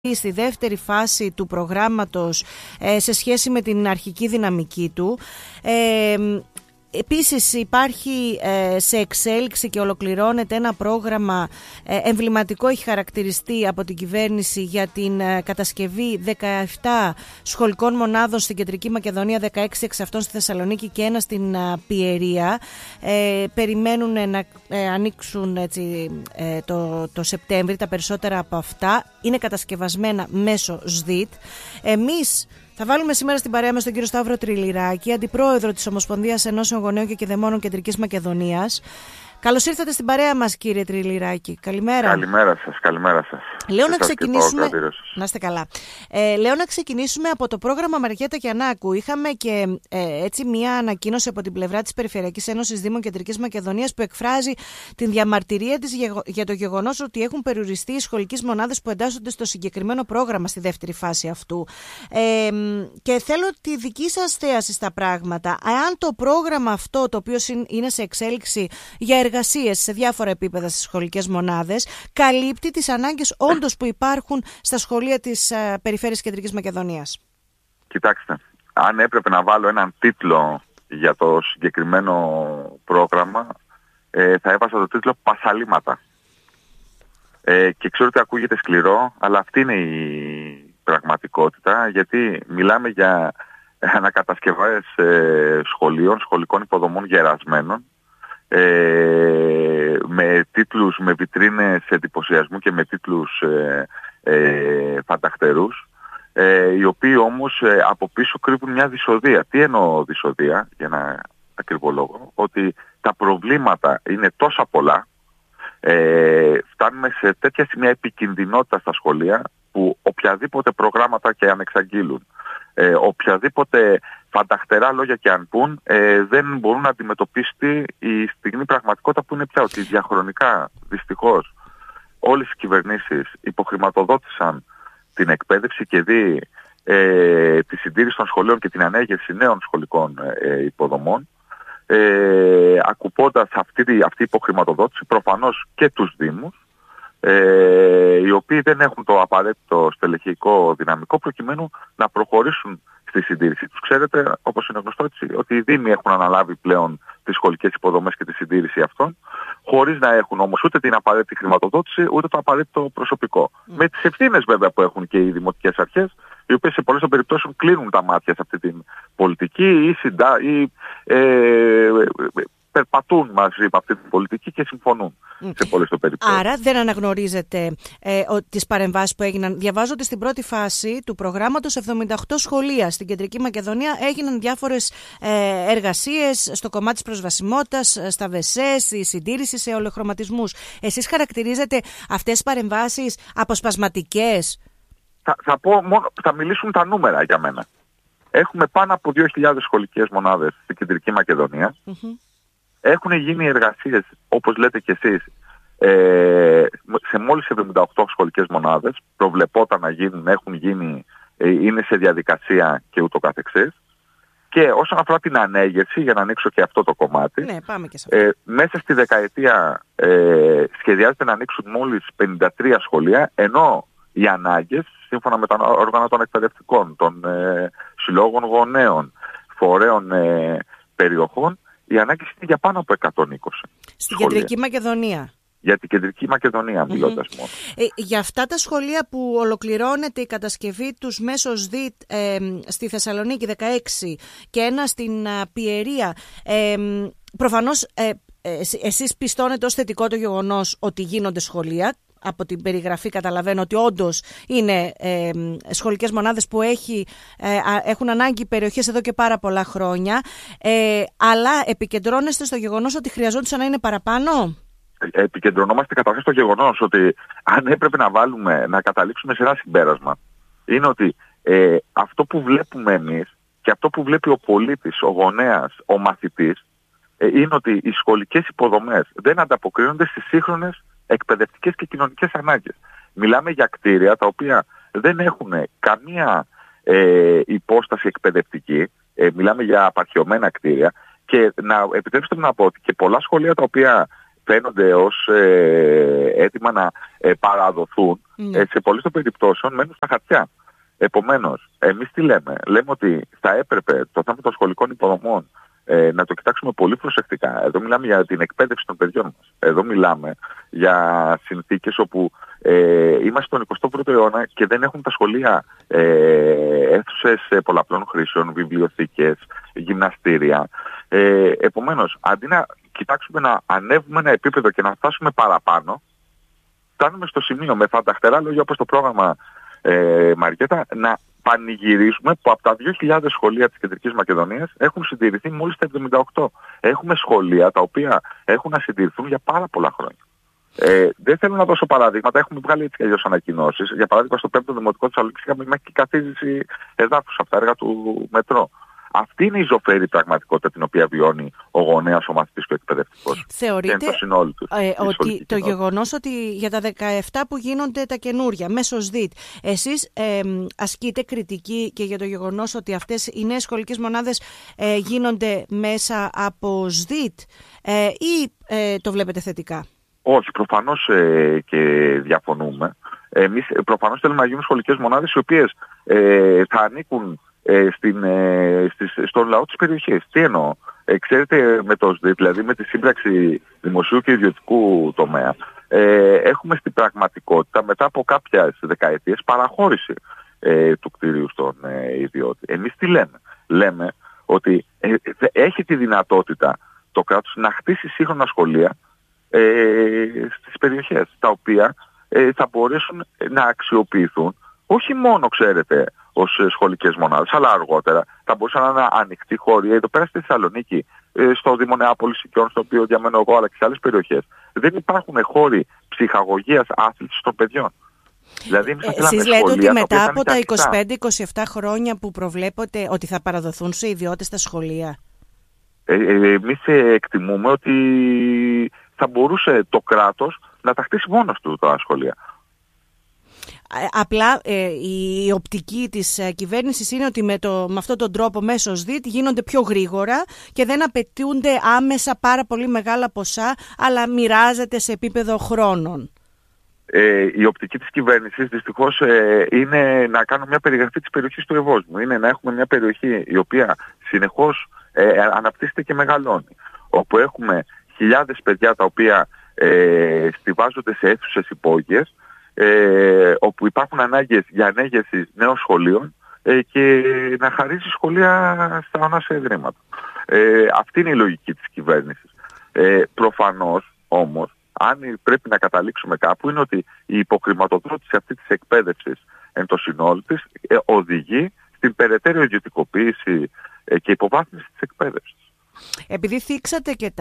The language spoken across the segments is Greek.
στη δεύτερη φάση του προγράμματος σε σχέση με την αρχική δυναμική του. Επίσης υπάρχει σε εξέλιξη και ολοκληρώνεται ένα πρόγραμμα εμβληματικό, έχει χαρακτηριστεί από την κυβέρνηση, για την κατασκευή 17 σχολικών μονάδων στην Κεντρική Μακεδονία, 16 εξ αυτών στη Θεσσαλονίκη και ένα στην Πιερία. Περιμένουν να ανοίξουν το Σεπτέμβρη. Τα περισσότερα από αυτά είναι κατασκευασμένα μέσω ΣΔΙΤ. Εμείς θα βάλουμε σήμερα στην παρέα μας τον κύριο Σταύρο Τριλιράκη, αντιπρόεδρο της Ομοσπονδίας Ενώσεων Γονέων και Κηδεμόνων Κεντρικής Μακεδονίας. Καλώς ήρθατε στην παρέα μας, κύριε Τριλιράκη. Καλημέρα. Καλημέρα σας. Λέω να ξεκινήσουμε. Να είστε καλά. Λέω να ξεκινήσουμε από το πρόγραμμα Μαριέτα Γιαννάκου. Είχαμε και έτσι μία ανακοίνωση από την πλευρά της Περιφερειακής Ένωσης Δήμων Κεντρικής Μακεδονίας που εκφράζει την διαμαρτυρία της για το γεγονός ότι έχουν περιοριστεί οι σχολικές μονάδες που εντάσσονται στο συγκεκριμένο πρόγραμμα στη δεύτερη φάση αυτού. Και θέλω τη δική σας θέαση στα πράγματα. Αν το πρόγραμμα αυτό, το οποίο είναι σε εξέλιξη για εργασίες σε διάφορα επίπεδα στις σχολικές μονάδες, καλύπτει τις ανάγκες όντως που υπάρχουν στα σχολεία της Περιφέρειας Κεντρικής Μακεδονίας. Κοιτάξτε, αν έπρεπε να βάλω έναν τίτλο για το συγκεκριμένο πρόγραμμα, θα έβαζα το τίτλο «Πασαλήματα». Και ξέρω ότι ακούγεται σκληρό, αλλά αυτή είναι η πραγματικότητα, γιατί μιλάμε για ανακατασκευές σχολείων, σχολικών υποδομών γερασμένων, με τίτλους, με βιτρίνες εντυπωσιασμού και με τίτλους φανταχτερούς, οι οποίοι όμως από πίσω κρύβουν μια δυσοδεία. Τι εννοώ δυσοδεία, για ένα ακριβό λόγο? Ότι τα προβλήματα είναι τόσα πολλά, φτάνουμε σε τέτοια σημεία επικινδυνότητα στα σχολεία, που οποιαδήποτε προγράμματα και αν εξαγγείλουν, οποιαδήποτε φανταχτερά λόγια και αν πούν, δεν μπορούν να αντιμετωπίσει η στιγμή πραγματικότητα που είναι πια ότι διαχρονικά, δυστυχώς, όλες οι κυβερνήσεις υποχρηματοδότησαν την εκπαίδευση και τη συντήρηση των σχολείων και την ανέγερση νέων σχολικών υποδομών, ακουπώντας αυτή η υποχρηματοδότηση προφανώς και τους Δήμους, οι οποίοι δεν έχουν το απαραίτητο στελεχειακό δυναμικό προκειμένου να προχωρήσουν στη συντήρηση τους. Ξέρετε, όπως είναι γνωστό, ότι οι Δήμοι έχουν αναλάβει πλέον τις σχολικές υποδομές και τη συντήρηση αυτών, χωρίς να έχουν όμως ούτε την απαραίτητη χρηματοδότηση, ούτε το απαραίτητο προσωπικό. Με τις ευθύνες βέβαια που έχουν και οι δημοτικές αρχές, οι οποίες σε πολλές περιπτώσεις κλείνουν τα μάτια σε αυτή την πολιτική ή περπατούν μαζί με αυτή την πολιτική και συμφωνούν σε πολλές περιπτώσεις. Άρα δεν αναγνωρίζετε τις παρεμβάσεις που έγιναν. Διαβάζω ότι στην πρώτη φάση του προγράμματος 78 σχολεία στην Κεντρική Μακεδονία έγιναν διάφορες εργασίες στο κομμάτι της προσβασιμότητας, στα ΒΕΣΕΣ, στη συντήρηση, σε ολοχρωματισμούς. Εσείς χαρακτηρίζετε αυτές τις παρεμβάσεις αποσπασματικές? Θα μιλήσουν τα νούμερα για μένα. Έχουμε πάνω από 2.000 σχολικές μονάδες στην Κεντρική Μακεδονία. Έχουν γίνει εργασίες, όπως λέτε κι εσείς, σε μόλις 78 σχολικές μονάδες. Προβλεπόταν να γίνουν, έχουν γίνει, είναι σε διαδικασία και ούτω καθεξής. Και όσον αφορά την ανέγερση, για να ανοίξω και αυτό το κομμάτι, ναι, πάμε και σε μέσα στη δεκαετία σχεδιάζεται να ανοίξουν μόλις 53 σχολεία, ενώ οι ανάγκες, σύμφωνα με τα όργανα των εκπαιδευτικών, των συλλόγων γονέων, φορέων περιοχών, οι ανάγκες είναι για πάνω από 120. Στην Κεντρική Μακεδονία. Για την Κεντρική Μακεδονία μιλώντας μόνο. Για αυτά τα σχολεία που ολοκληρώνεται η κατασκευή τους μέσω ΣΔΙΤ στη Θεσσαλονίκη 16 και ένα στην Πιερία, προφανώς εσείς πιστώνετε ως θετικό το γεγονός ότι γίνονται σχολεία. Από την περιγραφή καταλαβαίνω ότι όντως είναι σχολικές μονάδες που έχουν ανάγκη περιοχές εδώ και πάρα πολλά χρόνια, αλλά επικεντρώνεστε στο γεγονός ότι χρειαζόντουσαν να είναι παραπάνω? Επικεντρωνόμαστε καταρχάς στο γεγονός ότι αν έπρεπε να καταλήξουμε σε ένα συμπέρασμα, είναι ότι αυτό που βλέπουμε εμείς και αυτό που βλέπει ο πολίτης, ο γονέας, ο μαθητής, είναι ότι οι σχολικές υποδομές δεν ανταποκρίνονται στις σύγχρονες εκπαιδευτικές και κοινωνικές ανάγκες. Μιλάμε για κτίρια τα οποία δεν έχουν καμία υπόσταση εκπαιδευτική, μιλάμε για απαρχιωμένα κτίρια, και επιτρέψτε μου να πω ότι και πολλά σχολεία τα οποία φαίνονται ως έτοιμα να παραδοθούν, σε πολλές των περιπτώσεων μένουν στα χαρτιά. Επομένως, εμείς τι λέμε? Λέμε ότι θα έπρεπε το θέμα των σχολικών υποδομών να το κοιτάξουμε πολύ προσεκτικά. Εδώ μιλάμε για την εκπαίδευση των παιδιών μας. Εδώ μιλάμε για συνθήκες όπου είμαστε στον 21ο αιώνα και δεν έχουν τα σχολεία αίθουσες πολλαπλών χρήσεων, βιβλιοθήκες, γυμναστήρια. Επομένως, αντί να κοιτάξουμε να ανέβουμε ένα επίπεδο και να φτάσουμε παραπάνω, φτάνουμε στο σημείο με φανταχτερά λόγια όπως το πρόγραμμα Μαριέτα να πανηγυρίζουμε που από τα 2.000 σχολεία της Κεντρικής Μακεδονίας έχουν συντηρηθεί μόλις τα 78. Έχουμε σχολεία τα οποία έχουν να συντηρηθούν για πάρα πολλά χρόνια. Δεν θέλω να δώσω παραδείγματα, έχουμε βγάλει έτσι και αλλιώς ανακοινώσεις. Για παράδειγμα, στο 5ο Δημοτικό της Θεσσαλονίκης είχαμε μέχρι και καθίζηση εδάφους από τα έργα του μετρό. Αυτή είναι η ζωφερή πραγματικότητα την οποία βιώνει ο γονέας, ο μαθητής και ο εκπαιδευτικός. Θεωρείτε ότι το γεγονός ότι για τα 17 που γίνονται τα καινούρια μέσω ΣΔΙΤ, εσείς ασκείτε κριτική και για το γεγονός ότι αυτές οι νέες σχολικές μονάδες γίνονται μέσα από ΣΔΙΤ ή το βλέπετε θετικά? Όχι, προφανώς και διαφωνούμε. Εμείς προφανώς θέλουμε να γίνουν σχολικές μονάδες οι οποίες θα ανήκουν στον λαό της περιοχής. Τι εννοώ? Ξέρετε, με το ΣΔΙΤ, δηλαδή με τη σύμπραξη δημοσίου και ιδιωτικού τομέα, έχουμε στην πραγματικότητα μετά από κάποιες δεκαετίες παραχώρηση του κτίριου στον ιδιώτη. Εμείς τι λέμε? Λέμε ότι έχει τη δυνατότητα το κράτος να χτίσει σύγχρονα σχολεία στις περιοχές, τα οποία θα μπορέσουν να αξιοποιηθούν όχι μόνο, ξέρετε, ως σχολικές μονάδες, αλλά αργότερα θα μπορούσαν να είναι ανοιχτοί χώροι. Εδώ πέρα στη Θεσσαλονίκη, στο Δήμο Νεάπολης Οικειών, στο οποίο διαμένω εγώ, αλλά και σε άλλες περιοχές, δεν υπάρχουν χώροι ψυχαγωγίας άθλησης των παιδιών. Δηλαδή, εσείς λέτε ότι μετά από τα 25-27 χρόνια που προβλέπετε ότι θα παραδοθούν σε ιδιώτες τα σχολεία? Εμείς εκτιμούμε ότι θα μπορούσε το κράτος να τα χτίσει μόνος του τα σχολεία. Απλά η οπτική της κυβέρνησης είναι ότι με αυτόν τον τρόπο μέσω ΣΔΙΤ γίνονται πιο γρήγορα και δεν απαιτούνται άμεσα πάρα πολύ μεγάλα ποσά, αλλά μοιράζεται σε επίπεδο χρόνων. Η οπτική της κυβέρνησης δυστυχώς είναι να κάνουμε μια περιγραφή της περιοχής του Ευόσμου. Είναι να έχουμε μια περιοχή η οποία συνεχώς αναπτύσσεται και μεγαλώνει. Όπου έχουμε χιλιάδες παιδιά τα οποία στιβάζονται σε αίθουσες υπόγειες, όπου υπάρχουν ανάγκες για ανέγερση νέων σχολείων και να χαρίσει σχολεία στα ονάσια ιδρύματα. Αυτή είναι η λογική της κυβέρνησης. Προφανώς όμως, αν πρέπει να καταλήξουμε κάπου, είναι ότι η υποχρηματοδότηση αυτή της εκπαίδευσης εν το συνόλου της οδηγεί στην περαιτέρω ιδιωτικοποίηση και υποβάθμιση της εκπαίδευσης. Επειδή θίξατε και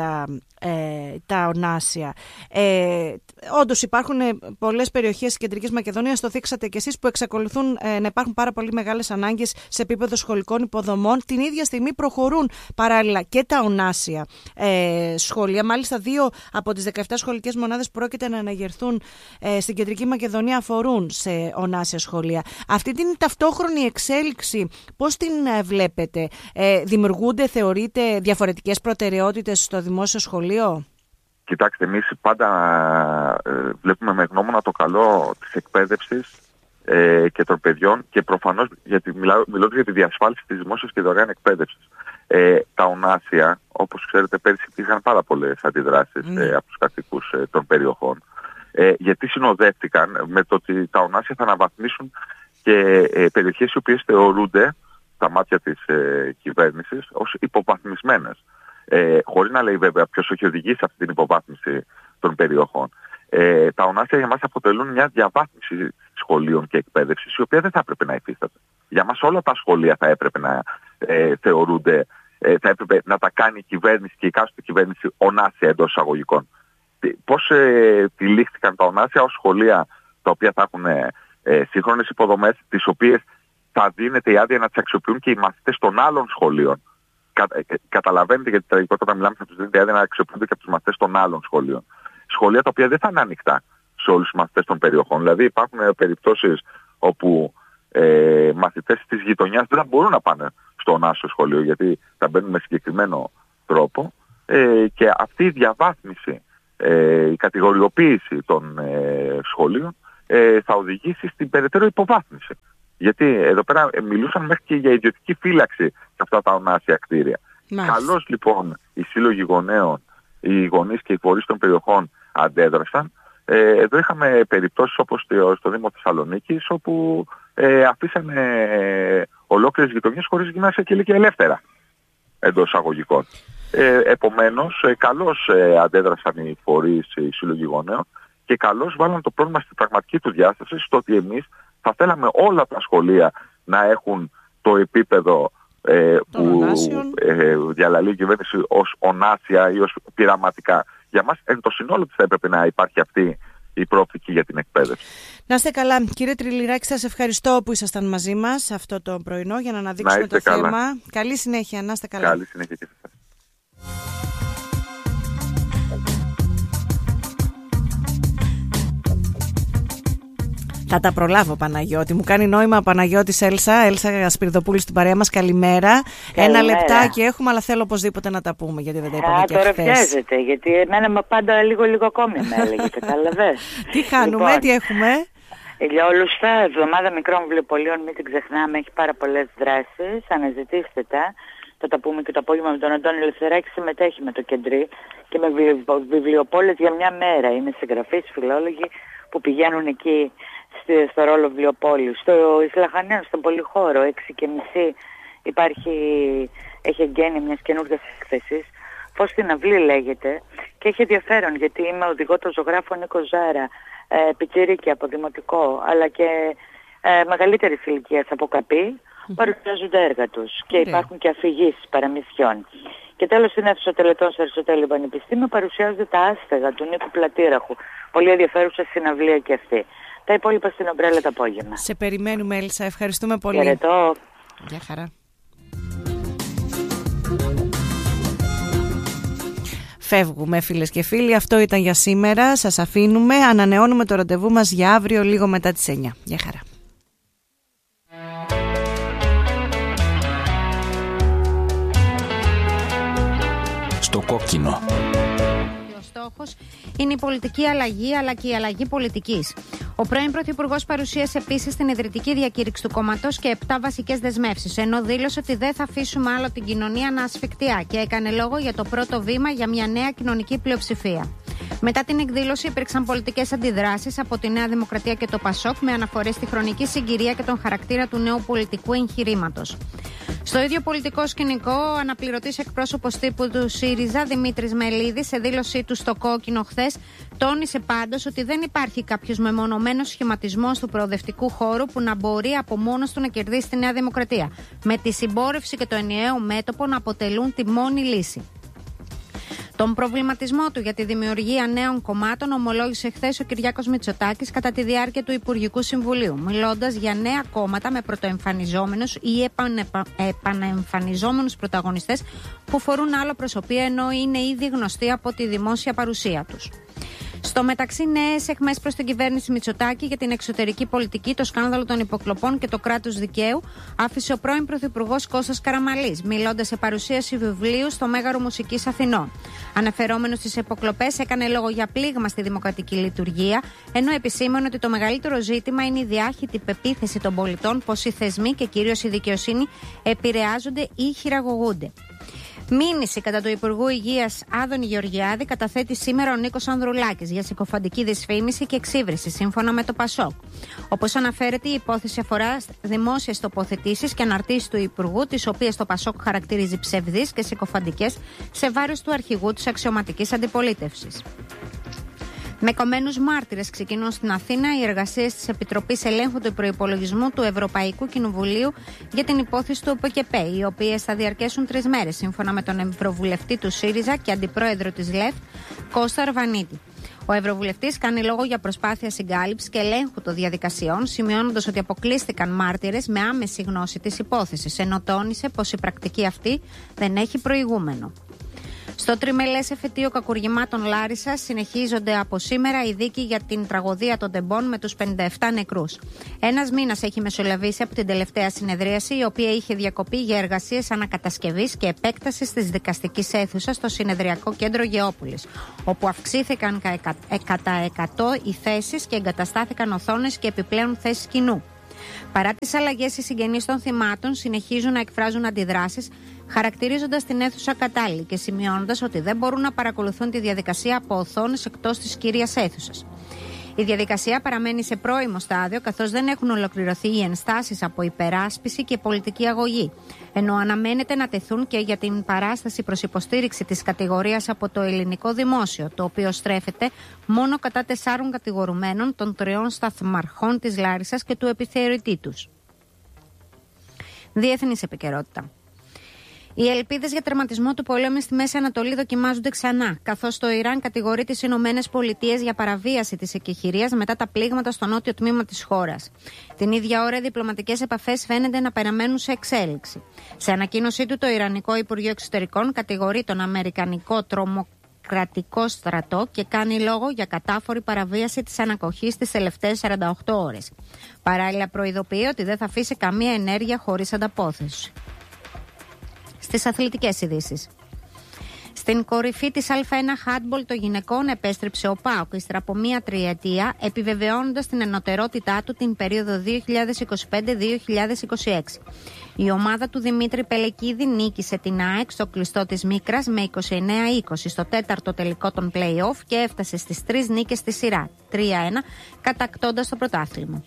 τα ονάσια, όντως υπάρχουν πολλές περιοχές της Κεντρικής Μακεδονίας, το θίξατε και εσείς, που εξακολουθούν να υπάρχουν πάρα πολύ μεγάλες ανάγκες σε επίπεδο σχολικών υποδομών. Την ίδια στιγμή προχωρούν παράλληλα και τα ονάσια σχολεία. Μάλιστα 2 από τις 17 σχολικές μονάδες πρόκειται να αναγερθούν στην Κεντρική Μακεδονία αφορούν σε ονάσια σχολεία. Αυτή την ταυτόχρονη εξέλιξη πώς την βλέπετε? Δημιουργούνται, θεωρείτε, διαφορετικές προτεραιότητες στο δημόσιο σχολείο? Κοιτάξτε, εμείς πάντα βλέπουμε με γνώμονα το καλό της εκπαίδευσης και των παιδιών και προφανώς μιλώντας για τη διασφάλιση της δημόσιας και δωρεάν εκπαίδευσης. Τα ονάσια, όπως ξέρετε, πέρυσι υπήρχαν πάρα πολλές αντιδράσεις από τους κατοίκους των περιοχών, γιατί συνοδεύτηκαν με το ότι τα ονάσια θα αναβαθμίσουν και περιοχές οι οποίες θεωρούνται στα μάτια της κυβέρνησης ως υποβαθμισμένες. Χωρίς να λέει βέβαια ποιος έχει οδηγήσει αυτή την υποβάθμιση των περιοχών. Τα ονάσια για μας αποτελούν μια διαβάθμιση σχολείων και εκπαίδευσης, η οποία δεν θα έπρεπε να υφίσταται. Για μας όλα τα σχολεία θα έπρεπε να θεωρούνται, θα έπρεπε να τα κάνει η κυβέρνηση και η κάστοτε κυβέρνηση ονάσια εντός εισαγωγικών. Πώς τυλίχθηκαν τα ονάσια ως σχολεία τα οποία θα έχουν σύγχρονες υποδομές, τις οποίες θα δίνεται η άδεια να τις αξιοποιούν και οι μαθητές των άλλων σχολείων. Καταλαβαίνετε γιατί τραγικότατα μιλάμε, θα τους δίνετε άδεια να αξιοποιούνται και από τους μαθητές των άλλων σχολείων. Σχολεία τα οποία δεν θα είναι ανοιχτά σε όλους τους μαθητές των περιοχών. Δηλαδή υπάρχουν περιπτώσεις όπου μαθητές της γειτονιάς δεν θα μπορούν να πάνε στο ονάσιο σχολείο, γιατί θα μπαίνουν με συγκεκριμένο τρόπο, και αυτή η διαβάθμιση η κατηγοριοποίηση των σχολείων θα οδηγήσει στην περαιτέρω υποβάθμιση. Γιατί εδώ πέρα μιλούσαν μέχρι και για ιδιωτική φύλαξη σε αυτά τα ονάσια κτίρια. Καλώς λοιπόν οι σύλλογοι γονέων, οι γονείς και οι φορείς των περιοχών αντέδρασαν. Εδώ είχαμε περιπτώσεις όπως στο Δήμο Θεσσαλονίκης, όπου αφήσανε ολόκληρες γειτονιές χωρίς γυμνάσια και ηλικία ελεύθερα, εντός εισαγωγικών. Επομένως, καλώς αντέδρασαν οι φορείς, οι σύλλογοι γονέων, και καλώς βάλαν το πρόβλημα στην πραγματική του διάσταση, στο ότι εμείς θα θέλαμε όλα τα σχολεία να έχουν το επίπεδο που διαλαλεί η κυβέρνηση ως ονάσια ή ως πειραματικά. Για μας εν το συνόλο της θα έπρεπε να υπάρχει αυτή η προοπτική για την εκπαίδευση. Να είστε καλά. Κύριε Τριλιράκη, σας ευχαριστώ που ήσασταν μαζί μας αυτό το πρωινό για να αναδείξουμε το θέμα. Καλή συνέχεια. Να είστε καλά. Καλή συνέχεια και σε εσάς. Θα τα προλάβω, Παναγιώτη. Μου κάνει νόημα ο Παναγιώτης Έλσα Σπυριδοπούλη στην παρέα μας. Καλημέρα. Ένα λεπτάκι έχουμε, αλλά θέλω οπωσδήποτε να τα πούμε, γιατί δεν τα είπαμε και χθες. Τώρα πιέζεται, γιατί εμένα πάντα λίγο ακόμη με έλεγε, κατάλαβες. Τι χάνουμε, λοιπόν, τι έχουμε? Ηλιόλουστα, εβδομάδα μικρών βιβλιοπωλείων, μην την ξεχνάμε, έχει πάρα πολλές δράσεις. Αναζητήστε τα. Θα τα πούμε και το απόγευμα με τον Αντώνη Ελευθεράκη. Συμμετέχει με το Κεντρί και με βιβλιοπόλες για μια μέρα. Είναι συγγραφείς, φιλόλογοι που πηγαίνουν εκεί στο ρόλο βιβλιοπόλου. Στο Ισλαχανέων, στον Πολυχώρο, 6:30 έχει εγγένεια μιας καινούργιας έκθεσης. Φως στην αυλή λέγεται, και έχει ενδιαφέρον γιατί είμαι οδηγό το ζωγράφο Νίκο Ζάρα, πιτσιρίκι από δημοτικό, αλλά και μεγαλύτερης ηλικίας από καπή, παρουσιάζονται έργα τους και υπάρχουν και αφηγήσεις παραμυθιών. Και τέλος στην αίθουσα τελετών στο Αριστοτέλειο Πανεπιστήμιο παρουσιάζονται τα άστεγα του Νίκου Πλατήραχου. Πολύ ενδιαφέρουσα συναυλία και αυτή. Τα υπόλοιπα στην ομπρέλα το απόγευμα. Σε περιμένουμε, Έλσα. Ευχαριστούμε πολύ. Χαιρετώ. Γεια χαρά. Φεύγουμε, φίλες και φίλοι. Αυτό ήταν για σήμερα. Σας αφήνουμε. Ανανεώνουμε το ραντεβού μας για αύριο λίγο μετά τις 9. Γεια χαρά. Στο κόκκινο. Ο στόχος είναι η πολιτική αλλαγή, αλλά και η αλλαγή πολιτικής. Ο πρώην Πρωθυπουργός παρουσίασε επίσης την ιδρυτική διακήρυξη του κόμματος και 7 βασικές δεσμεύσεις, ενώ δήλωσε ότι δεν θα αφήσουμε άλλο την κοινωνία να ασφικτιά και έκανε λόγο για το πρώτο βήμα για μια νέα κοινωνική πλειοψηφία. Μετά την εκδήλωση υπήρξαν πολιτικές αντιδράσεις από τη Νέα Δημοκρατία και το ΠΑΣΟΚ με αναφορές στη χρονική συγκυρία και τον χαρακτήρα του νέου πολιτικού εγχειρήματος. Στο ίδιο πολιτικό σκηνικό, ο αναπληρωτής εκπρόσωπος τύπου του ΣΥΡΙΖΑ, Δημήτρης Μελίδης, σε δήλωσή του στο Κόκκινο χθες, τόνισε πάντως ότι δεν υπάρχει κάποιος μεμονωμένος σχηματισμός του προοδευτικού χώρου που να μπορεί από μόνος του να κερδίσει τη Νέα Δημοκρατία, με τη συμπόρευση και το ενιαίο μέτωπο να αποτελούν τη μόνη λύση. Τον προβληματισμό του για τη δημιουργία νέων κομμάτων ομολόγησε χθες ο Κυριάκος Μητσοτάκης κατά τη διάρκεια του Υπουργικού Συμβουλίου, μιλώντας για νέα κόμματα με πρωτοεμφανιζόμενους ή επαναεμφανιζόμενους πρωταγωνιστές που φορούν άλλο προσωπία ενώ είναι ήδη γνωστοί από τη δημόσια παρουσία τους. Στο μεταξύ, νέες αιχμές προς την κυβέρνηση Μητσοτάκη για την εξωτερική πολιτική, το σκάνδαλο των υποκλοπών και το κράτος δικαίου άφησε ο πρώην Πρωθυπουργός Κώστας Καραμανλής, μιλώντας σε παρουσίαση βιβλίου στο Μέγαρο Μουσικής Αθηνών. Αναφερόμενος στις υποκλοπές, έκανε λόγο για πλήγμα στη δημοκρατική λειτουργία, ενώ επισήμανε ότι το μεγαλύτερο ζήτημα είναι η διάχυτη πεποίθηση των πολιτών πως οι θεσμοί και κυρίως η δικαιοσύνη επηρεάζονται ή χειραγωγούνται. Μήνυση κατά του Υπουργού Υγείας Άδωνη Γεωργιάδη καταθέτει σήμερα ο Νίκος Ανδρουλάκης για συκοφαντική δυσφήμιση και εξύβριση, σύμφωνα με το ΠΑΣΟΚ. Όπως αναφέρεται, η υπόθεση αφορά δημόσιες τοποθετήσεις και αναρτήσεις του Υπουργού, τις οποίες το ΠΑΣΟΚ χαρακτηρίζει ψευδείς και συκοφαντικές σε βάρος του αρχηγού της αξιωματικής αντιπολίτευσης. Με κομμένους μάρτυρες ξεκινούν στην Αθήνα οι εργασίες της Επιτροπής Ελέγχου του Προϋπολογισμού του Ευρωπαϊκού Κοινοβουλίου για την υπόθεση του ΟΠΚΠ, οι οποίες θα διαρκέσουν 3 μέρες, σύμφωνα με τον Ευρωβουλευτή του ΣΥΡΙΖΑ και Αντιπρόεδρο της ΛΕΦΤ, Κώστα Αρβανίτη. Ο Ευρωβουλευτής κάνει λόγο για προσπάθεια συγκάλυψης και ελέγχου των διαδικασιών, σημειώνοντας ότι αποκλείστηκαν μάρτυρες με άμεση γνώση της υπόθεσης, ενώ τόνισε πως η πρακτική αυτή δεν έχει προηγούμενο. Στο τριμελές εφετείο κακουργημάτων Λάρισσας συνεχίζονται από σήμερα οι δίκοι για την τραγωδία των τεμπών με τους 57 νεκρούς. Ένας μήνας έχει μεσολαβήσει από την τελευταία συνεδρίαση, η οποία είχε διακοπεί για εργασίες ανακατασκευής και επέκτασης της δικαστικής αίθουσας στο συνεδριακό κέντρο Γεώπολης, όπου αυξήθηκαν κατά 100 οι θέσεις και εγκαταστάθηκαν οθόνες και επιπλέον θέσεις κοινού. Παρά τις αλλαγές, οι συγγενείς των θυμάτων συνεχίζουν να εκφράζουν αντιδράσεις, χαρακτηρίζοντας την αίθουσα κατάλληλη και σημειώνοντας ότι δεν μπορούν να παρακολουθούν τη διαδικασία από οθόνες εκτός της κυρίας αίθουσας. Η διαδικασία παραμένει σε πρώιμο στάδιο, καθώς δεν έχουν ολοκληρωθεί οι ενστάσεις από υπεράσπιση και πολιτική αγωγή, ενώ αναμένεται να τεθούν και για την παράσταση προς υποστήριξη της κατηγορίας από το ελληνικό δημόσιο, το οποίο στρέφεται μόνο κατά 4 κατηγορουμένων των 3 σταθμαρχών της Λάρισσας και του επιθεωρητή τους. Διεθνής επικαιρότητα. Οι ελπίδες για τερματισμό του πολέμου στη Μέση Ανατολή δοκιμάζονται ξανά, καθώς το Ιράν κατηγορεί τις Ηνωμένες Πολιτείες για παραβίαση της εκεχηρίας μετά τα πλήγματα στο νότιο τμήμα της χώρας. Την ίδια ώρα, οι διπλωματικές επαφές φαίνεται να παραμένουν σε εξέλιξη. Σε ανακοίνωσή του, το Ιρανικό Υπουργείο Εξωτερικών κατηγορεί τον Αμερικανικό τρομοκρατικό στρατό και κάνει λόγο για κατάφορη παραβίαση της ανακοχής τις τελευταίες 48 ώρες. Παράλληλα, προειδοποιεί ότι δεν θα αφήσει καμία ενέργεια χωρίς ανταπόθεση. Στις αθλητικές ειδήσεις. Στην κορυφή της Α1 Handball των γυναικών επέστρεψε ο ΠΑΟΚ ύστερα από μία τριετία, επιβεβαιώνοντας την ενωτερότητά του την περίοδο 2025-2026. Η ομάδα του Δημήτρη Πελεκίδη νίκησε την ΑΕΚ στο κλειστό της Μίκρας με 29-20 στο 4ο τελικό των play-off και έφτασε στις 3 νίκες στη σειρά, 3-1, κατακτώντας το πρωτάθλημα.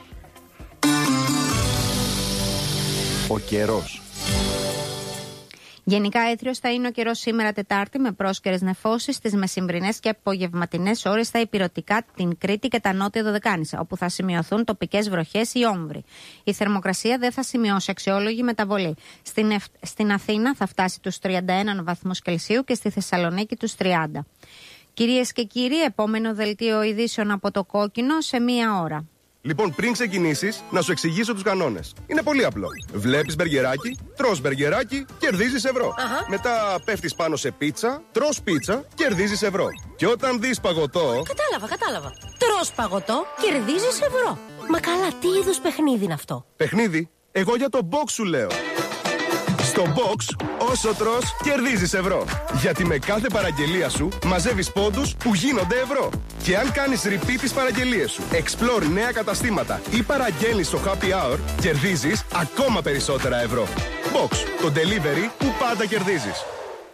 Ο καιρός. Γενικά έθριος θα είναι ο καιρός σήμερα Τετάρτη, με πρόσκαιρες νεφώσεις στις μεσημβρινές και απογευματινές ώρες στα ηπειρωτικά, την Κρήτη και τα νότια Δωδεκάνησα, όπου θα σημειωθούν τοπικές βροχές ή όμβροι. Η θερμοκρασία δεν θα σημειώσει αξιόλογη μεταβολή. Στην Αθήνα θα φτάσει τους 31 βαθμούς Κελσίου και στη Θεσσαλονίκη τους 30. Κυρίες και κύριοι, επόμενο δελτίο ειδήσεων από το Κόκκινο σε μία ώρα. Λοιπόν, πριν ξεκινήσεις, να σου εξηγήσω τους κανόνες. Είναι πολύ απλό. Βλέπεις μπεργκεράκι, τρως μπεργκεράκι, κερδίζεις ευρώ. Μετά πέφτεις πάνω σε πίτσα, τρως πίτσα, κερδίζεις ευρώ. Και όταν δεις παγωτό. Κατάλαβα. Τρως παγωτό, κερδίζεις ευρώ. Μα καλά, τι είδους παιχνίδι είναι αυτό? Παιχνίδι? Εγώ για το box σου λέω. Στο box, όσο τρως, κερδίζεις ευρώ. Γιατί με κάθε παραγγελία σου μαζεύεις πόντους που γίνονται ευρώ. Και αν κάνεις repeat τις παραγγελίες σου, explore νέα καταστήματα ή παραγγέλνεις στο happy hour, κερδίζεις ακόμα περισσότερα ευρώ. Box, το delivery που πάντα κερδίζεις.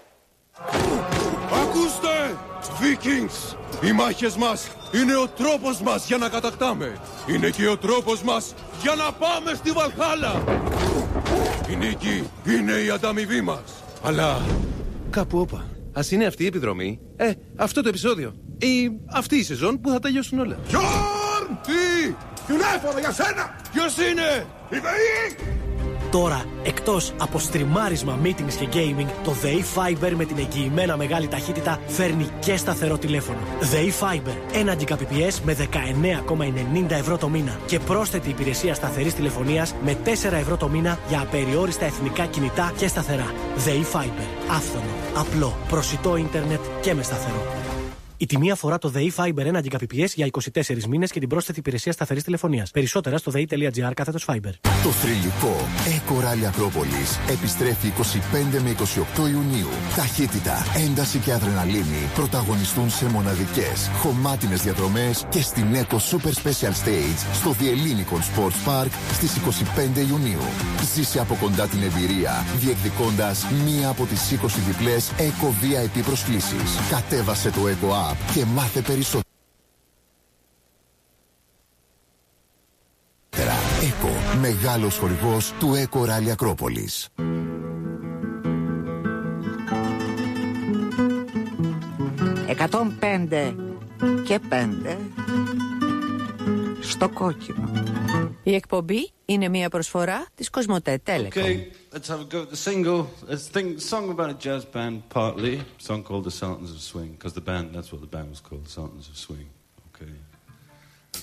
Ακούστε, Vikings! Οι μάχες μας είναι ο τρόπος μας για να κατακτάμε. Είναι και ο τρόπος μας για να πάμε στη Βαλχάλα. Η νίκη είναι η ανταμοιβή μας. Αλλά κάπου όπα. Ας είναι αυτή η επιδρομή, αυτό το επεισόδιο ή αυτή η σεζόν που θα τελειώσουν όλα. Γιόρν! Τι! Τηλέφωνο για σένα! Ποιος είναι? Η ΔΕΗ! Τώρα, εκτός από στριμάρισμα, meetings και gaming, το ΔΕΗ Fiber με την εγγυημένα μεγάλη ταχύτητα φέρνει και σταθερό τηλέφωνο. ΔΕΗ Fiber, 1 Gbps με 19,90 ευρώ το μήνα και πρόσθετη υπηρεσία σταθερής τηλεφωνίας με 4 ευρώ το μήνα για απεριόριστα εθνικά κινητά και σταθερά. ΔΕΗ Fiber, άφθονο, απλό, προσιτό ίντερνετ και με σταθερό. Η τιμή αφορά το ΔΕΗ Fiber 1 Gbps για 24 μήνες και την πρόσθετη υπηρεσία σταθερής τηλεφωνίας. Περισσότερα στο dei.gr/Fiber. Το θρυλικό Eco Rally Ακρόπολης επιστρέφει 25 με 28 Ιουνίου. Ταχύτητα, ένταση και αδρεναλίνη πρωταγωνιστούν σε μοναδικές, χωμάτινες διαδρομές και στην Eco Super Special Stage στο The Ellinikon Sports Park στις 25 Ιουνίου. Ζήσε από κοντά την εμπειρία, διεκδικώντας μία από τις 20 διπλές Eco VIP προσκλήσεις. Κατέβασε το Eco App και μάθε περισσότερο. Eco, μεγάλος χορηγός του Eco Rally Ακρόπολης. 105 και 5 στο Κόκκινο. Η εκπομπή είναι μια προσφορά της Κοσμοτέ Telecom. Okay, let's have a go at the single. Let's think a song about a jazz band, partly. A song called The Sultans of Swing, because the band, that's what the band was called, The Sultans of Swing. Okay.